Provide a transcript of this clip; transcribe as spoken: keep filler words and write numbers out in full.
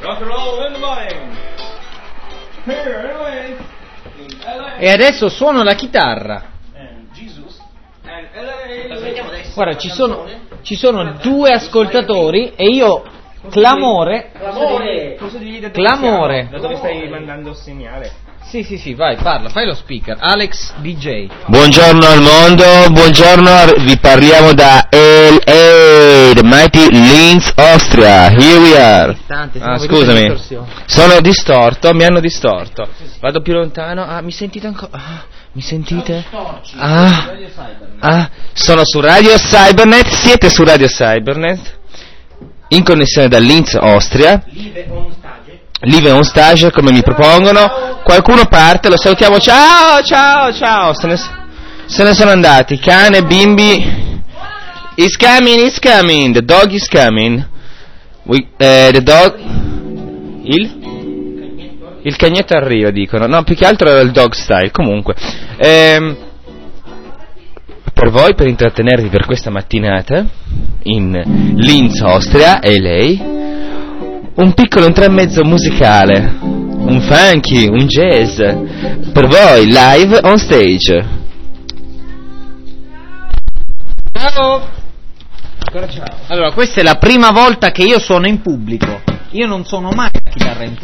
Rock and roll in the morning. Here anyway. In L A. E adesso suono la chitarra. And Jesus. And L A. Guarda, ci sono, ci sono due ascoltatori e io clamore. Clamore! Clamore. Da dove stai mandando il segnale? Sì, sì, sì, vai, parla, fai lo speaker. Alex D J. Buongiorno al mondo, buongiorno, vi parliamo da L A, the mighty Linz, Austria. Here we are. Ah, scusami, sono distorto, mi hanno distorto. Vado più lontano. Ah, mi sentite ancora? Ah, mi sentite? Ah, ah, sono su Radio Cybernet, siete su Radio Cybernet, in connessione da Linz, Austria. Live on stage, come mi propongono. Qualcuno parte, lo salutiamo. Ciao, ciao, ciao. Se ne, se ne sono andati. Cane, bimbi. It's coming, it's coming. The dog is coming. We, eh, the dog. Il? Il cagnetto arriva, dicono. No, più che altro era il dog style. Comunque. Ehm, per voi, per intrattenervi per questa mattinata, in Linz, Austria, e lei. Un piccolo intramezzo musicale, un funky, un jazz, per voi, live on stage. Ciao! Ancora ciao. Allora, questa è la prima volta che io suono in pubblico. Io non suono mai la chitarra in pubblico.